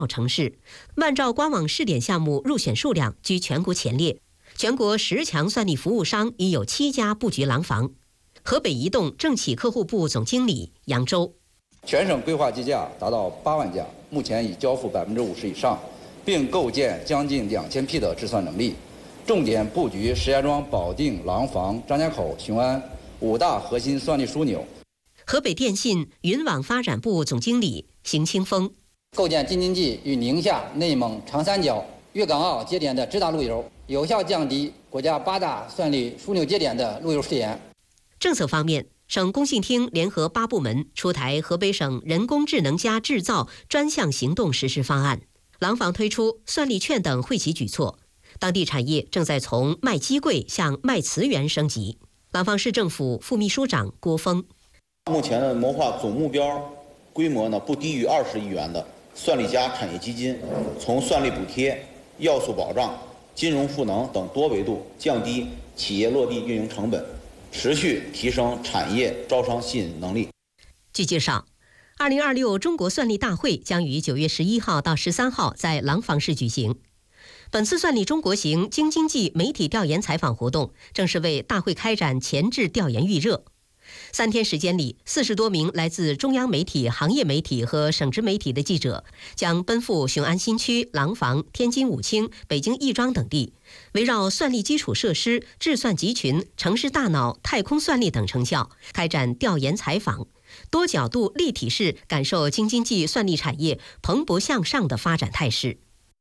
城市，万兆官网试点项目入选数量居全国前列。全国10强算力服务商已有7家布局廊坊。河北移动政企客户部总经理杨周， 全省规划计价达到8万架，目前已交付50%以上，并构建将近2000批的制算能力。重点布局石家庄、保定、廊坊、张家口、雄安5大核心算力枢纽。 河北电信云网发展部总经理邢清峰， 构建京津冀与宁夏、内蒙、长三角、粤港澳节点的直达路由，有效降低国家8大算力枢纽节点的路由时延。 政策方面，省工信厅联合8部门出台河北省人工智能加制造专项行动实施方案，廊坊推出算力券等惠企举措。当地产业正在从卖机柜向卖磁源升级。廊坊市政府副秘书长郭峰， 目前呢，谋划总目标规模呢不低于20亿元的算力加产业基金，从算力补贴、要素保障、金融赋能等多维度降低企业落地运营成本，持续提升产业招商吸引能力。 据介绍，2026中国算力大会将于9月11号到13号在廊坊市举行。本次算力中国行京津冀媒体调研采访活动，正是为大会开展前置调研预热。3天时间里，40多名来自中央媒体、行业媒体和省直媒体的记者，将奔赴雄安新区、廊坊、天津武清、北京亦庄等地，围绕算力基础设施、智算集群、城市大脑、太空算力等成效，开展调研采访，多角度立体式感受京津冀算力产业蓬勃向上的发展态势。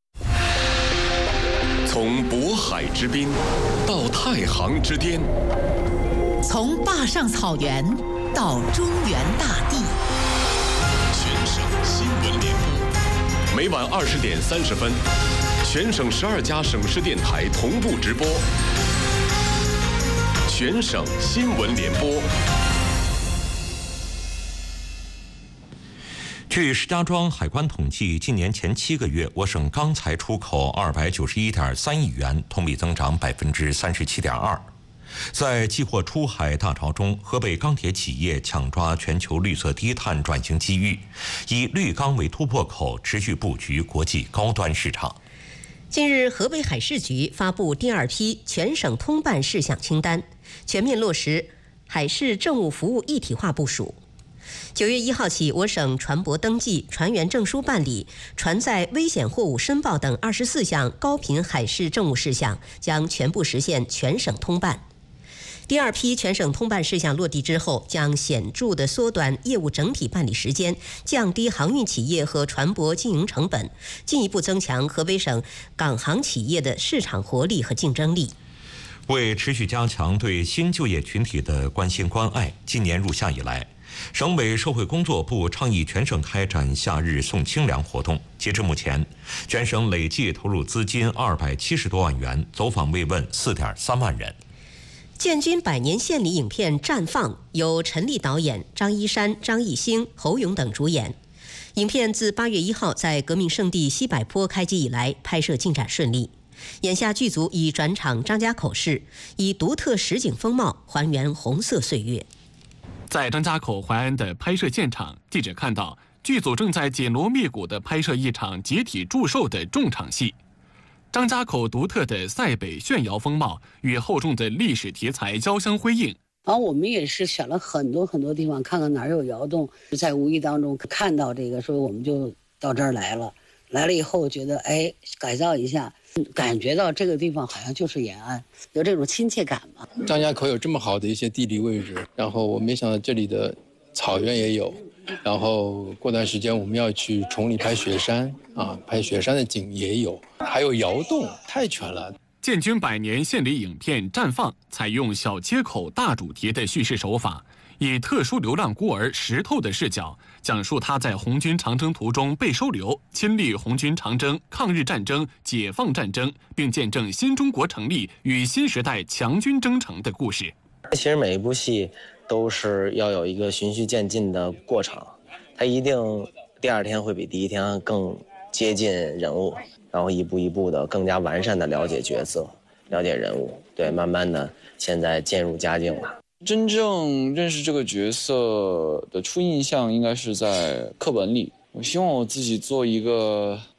从渤海之滨到太行之巅， 从坝上草原到中原大地， 全省新闻联播，每晚20点30分，全省12家省市电台同步直播。全省新闻联播。 据石家庄海关统计，今年前7个月，我省钢材出口291.3亿元，同比增长37.2%。在寄货出海大潮中，河北钢铁企业抢抓全球绿色低碳转型机遇，以绿钢为突破口，持续布局国际高端市场。 近日，河北海事局发布第2批全省通办事项清单，全面落实海事政务服务一体化部署。9月1号起，我省船舶登记、船员证书办理、船载危险货物申报等24项高频海事政务事项将全部实现全省通办。第2批全省通办事项落地之后，将显著地缩短业务整体办理时间，降低航运企业和船舶经营成本，进一步增强河北省港航企业的市场活力和竞争力。 为持续加强对新就业群体的关心关爱，今年入夏以来，省委社会工作部倡议全省开展夏日送清凉活动。截至目前，全省累计投入资金270多万元，走访慰问4.3万人。 建军100年献礼影片《绽放》由陈粒导演，张一山、张艺兴、侯勇等主演。影片自8月1号在革命圣地西柏坡开机以来，拍摄进展顺利。眼下剧组已转场张家口市，以独特实景风貌还原红色岁月。 在张家口淮安的拍摄现场，记者看到剧组正在紧锣密鼓地拍摄一场集体祝寿的重场戏。张家口独特的塞北炫窑风貌与厚重的历史题材交相辉映。 然后我们也是选了很多地方，看看哪儿有窑洞，在无意当中看到这个，所以我们就到这儿来了。来了以后觉得改造一下，感觉到这个地方好像就是延安，有这种亲切感嘛。 张家口有这么好的一些地理位置，然后我没想到这里的草原也有，然后过段时间我们要去崇礼拍雪山啊，拍雪山的景也有，还有窑洞，太全了。 建军100年献礼影片《绽放》采用小切口大主题的叙事手法，以特殊流浪孤儿石头的视角，讲述他在红军长征途中被收留，亲历红军长征、抗日战争、解放战争，并见证新中国成立与新时代强军征程的故事。 其实每一部戏都是要有一个循序渐进的过程，它一定第2天会比第1天更接近人物，然后一步一步的更加完善的了解角色，了解人物，对，慢慢的现在渐入佳境了。 真正认识这个角色的初印象应该是在课本里， 我希望我自己做一个